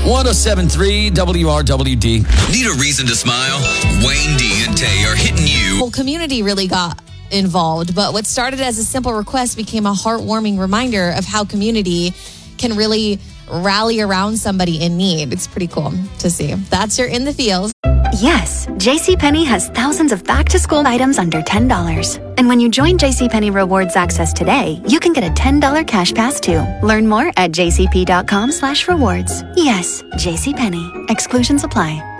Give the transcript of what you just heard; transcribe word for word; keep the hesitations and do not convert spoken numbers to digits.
one oh seven point three W R W D. Need a reason to smile? Wayne D and Tay are hitting you. Well, community really got involved, but what started as a simple request became a heartwarming reminder of how community can really rally around somebody in need. It's pretty cool to see. That's your In the Feels. Yes, JCPenney has thousands of back-to-school items under ten dollars. And when you join JCPenney Rewards Access today, you can get a ten dollars cash pass too. Learn more at jcp.com slash rewards. Yes, JCPenney. Exclusions apply.